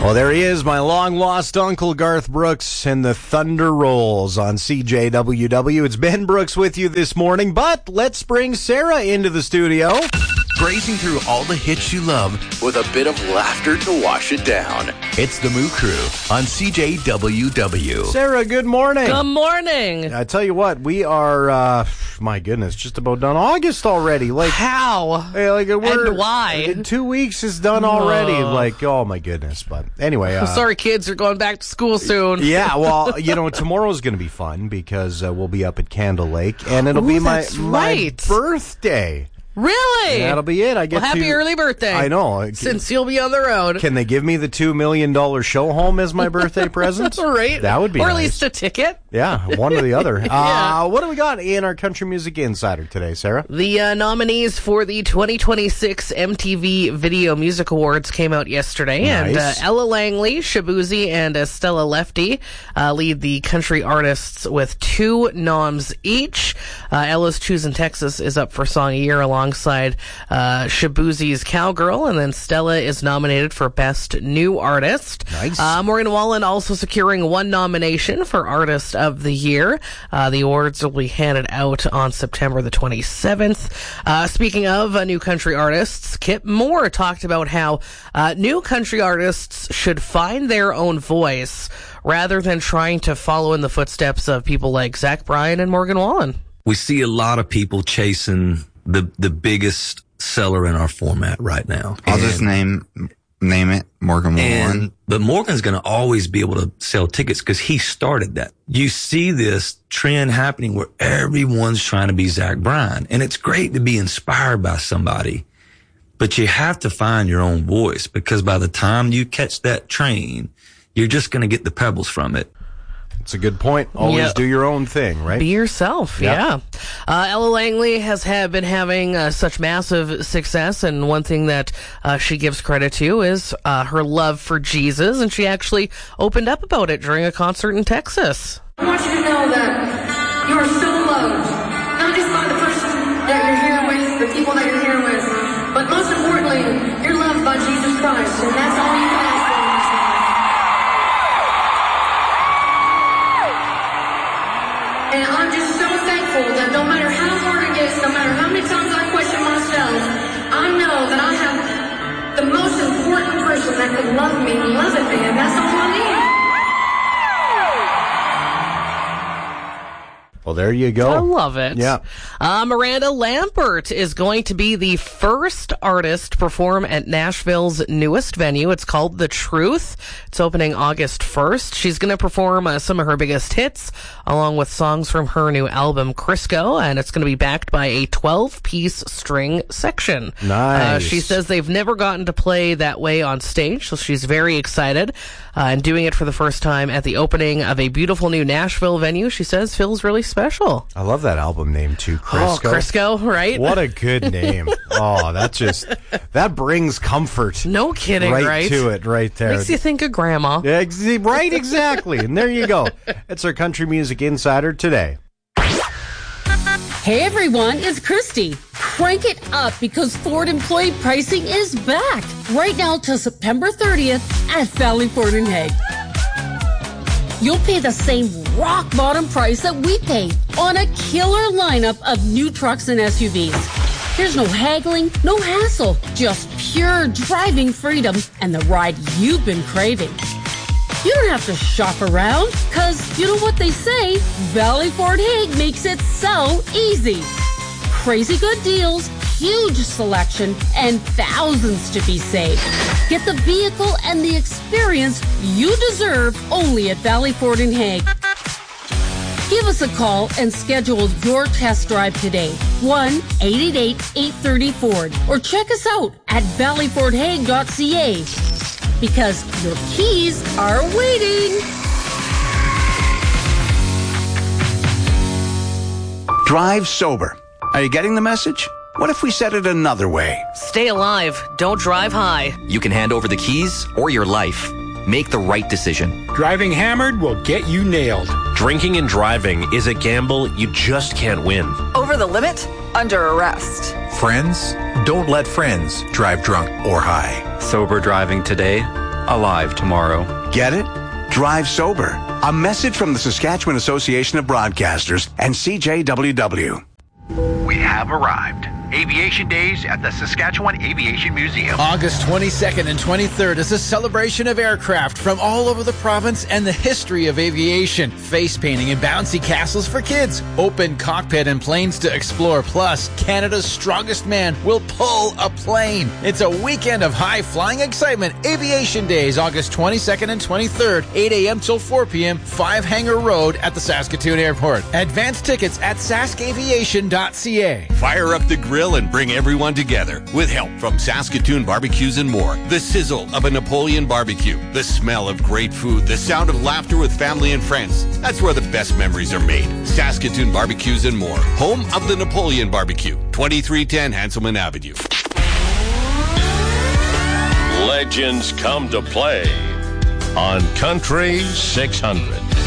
Well, there he is, my long-lost uncle, Garth Brooks, and the Thunder Rolls on CJWW. It's Ben Brooks with you this morning, but let's bring Sarah into the studio. Grazing through all the hits you love with a bit of laughter to wash it down. It's the Moo Crew on CJWW. Sarah, good morning. Good morning. I tell you what, we are, my goodness, just about done August already. Like how? And why? 2 weeks is done already. Like, oh my goodness. But anyway. I'm sorry, kids are going back to school soon. Yeah, well, tomorrow's going to be fun because we'll be up at Candle Lake, and it'll be my birthday. Really? And that'll be it. Happy early birthday. I know. Since you'll be on the road. Can they give me the $2 million show home as my birthday present? Right. That would be Or nice. at least a ticket. Yeah, one or the other. Yeah. What do we got in our Country Music Insider today, Sarah? The nominees for the 2026 MTV Video Music Awards came out yesterday. Nice. And Ella Langley, Shabuzi, and Stella Lefty lead the country artists with 2 noms each. Ella's Choosin' Texas is up for Song of the Year alongside Shabuzi's Cowgirl, and then Stella is nominated for Best New Artist. Nice. Morgan Wallen also securing 1 nomination for Artist of the Year. The awards will be handed out on September the 27th. Speaking of new country artists, Kip Moore talked about how new country artists should find their own voice rather than trying to follow in the footsteps of people like Zach Bryan and Morgan Wallen. We see a lot of people chasing the biggest seller in our format right now. I'll just name it, Morgan Wallen. But Morgan's going to always be able to sell tickets because he started that. You see this trend happening where everyone's trying to be Zach Bryan. And it's great to be inspired by somebody, but you have to find your own voice because by the time you catch that train, you're just going to get the pebbles from it. It's a good point. Always do your own thing, right? Be yourself, yeah. Ella Langley has been having such massive success, and one thing that she gives credit to is her love for Jesus, and she actually opened up about it during a concert in Texas. I want you to know that you are so loved, not just by the person that you're here with, the people that you're here with, but most importantly, you're loved by Jesus Christ, and that's all you can ask for. And I'm just so thankful that no matter how hard it gets, no matter how many times I question myself, I know that I have the most important person that can love me, loving me, and that's all I need. Well, there you go. I love it. Yeah. Miranda Lambert is going to be the first artist to perform at Nashville's newest venue. It's called The Truth. It's opening August 1st. She's going to perform some of her biggest hits, along with songs from her new album, Crisco, and it's going to be backed by a 12-piece string section. Nice. She says they've never gotten to play that way on stage, so she's very excited. And doing it for the first time at the opening of a beautiful new Nashville venue, she says, feels really special. I love that album name, too, Crisco. Oh, Crisco, right? What a good name. That brings comfort. No kidding, right? To it, right there. Makes you think of Grandma. Yeah, right, exactly. And there you go. It's our Country Music Insider today. Hey everyone, it's Christy. Crank it up because Ford employee pricing is back right now till September 30th at Valley Ford in Hague. You'll pay the same rock bottom price that we paid on a killer lineup of new trucks and SUVs. There's no haggling, no hassle, just pure driving freedom and the ride you've been craving. You don't have to shop around, because you know what they say, Valley Ford Hague makes it so easy. Crazy good deals, huge selection, and thousands to be saved. Get the vehicle and the experience you deserve only at Valley Ford in Hague. Give us a call and schedule your test drive today. 1-888-830-FORD. Or check us out at valleyfordhague.ca. Because your keys are waiting. Drive sober. Are you getting the message? What if we said it another way? Stay alive. Don't drive high. You can hand over the keys or your life. Make the right decision. Driving hammered will get you nailed. Drinking and driving is a gamble you just can't win. Over the limit? Under arrest. Friends? Don't let friends drive drunk or high. Sober driving today, alive tomorrow. Get it? Drive sober. A message from the Saskatchewan Association of Broadcasters and CJWW. We have arrived. Aviation Days at the Saskatchewan Aviation Museum. August 22nd and 23rd is a celebration of aircraft from all over the province and the history of aviation. Face painting and bouncy castles for kids. Open cockpit and planes to explore. Plus, Canada's strongest man will pull a plane. It's a weekend of high-flying excitement. Aviation Days, August 22nd and 23rd, 8 a.m. till 4 p.m., 5 Hangar Road at the Saskatoon Airport. Advance tickets at saskaviation.ca. Fire up the grill and bring everyone together with help from Saskatoon Barbecues and More. The sizzle of a Napoleon barbecue, the smell of great food, the sound of laughter with family and friends. That's where the best memories are made. Saskatoon Barbecues and More, home of the Napoleon Barbecue, 2310 Hanselman Avenue. Legends come to play on Country 600.